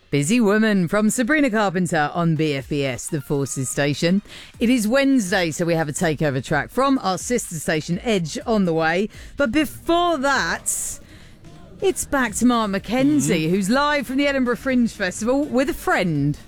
Busy Woman from Sabrina Carpenter on BFBS, the Forces station. It is Wednesday, so we have a takeover track from our sister station, Edge, on the way. But before that, it's back to Mark McKenzie, who's live from the Edinburgh Fringe Festival with a friend.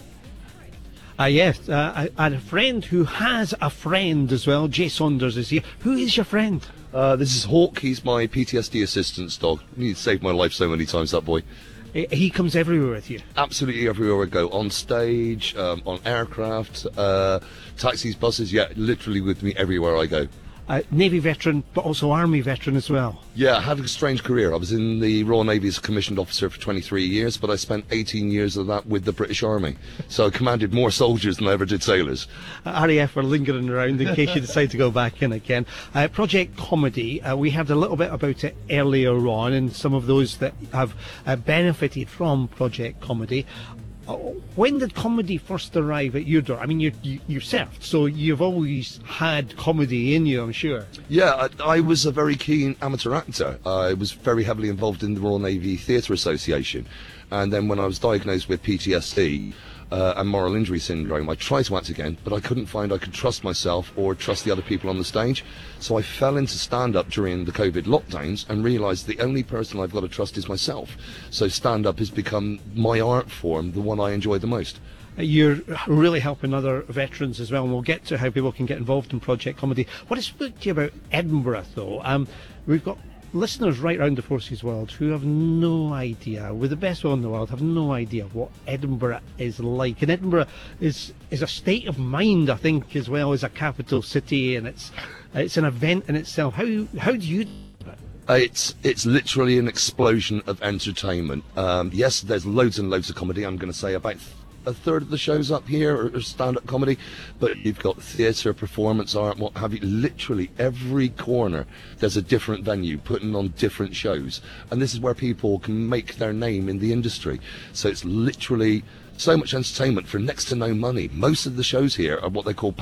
Yes, I had a friend who has a friend as well. Jay Saunders is here. Who is your friend? This is Hawk. He's my PTSD assistance dog. He saved my life so many times, that boy. He comes everywhere with you. Absolutely everywhere I go. On stage, on aircraft, taxis, buses. Yeah, literally with me everywhere I go. Navy veteran, but also Army veteran as well. Yeah, I had a strange career. I was in the Royal Navy as a commissioned officer for 23 years, but I spent 18 years of that with the British Army. So I commanded more soldiers than I ever did sailors. RAF are lingering around in case you decide to go back in again. Project Comedy, we heard a little bit about it earlier on, and some of those that have benefited from Project Comedy. When did comedy first arrive at your door? I mean, you surfed, so you've always had comedy in you, I'm sure. Yeah, I was a very keen amateur actor. I was very heavily involved in the Royal Navy Theatre Association. And then when I was diagnosed with PTSD and moral injury syndrome, I tried to act again, but I couldn't find I could trust myself or trust the other people on the stage. So I fell into stand-up during the COVID lockdowns and realised the only person I've got to trust is myself. So stand-up has become my art form, the one I enjoy the most. You're really helping other veterans as well, and we'll get to how people can get involved in Project Comedy. What I spoke to you about Edinburgh, though, we've got listeners right around the Forces world who have no idea, with the best one in the world, have no idea what Edinburgh is like. And Edinburgh is a state of mind, I think, as well as a capital city, and it's an event in itself. How do you... It's literally an explosion of entertainment. Yes, there's loads and loads of comedy. I'm going to say about a third of the shows up here are stand-up comedy, but you've got theatre, performance art, what have you. Literally every corner there's a different venue putting on different shows, and this is where people can make their name in the industry. So it's literally so much entertainment for next to no money. Most of the shows here are what they call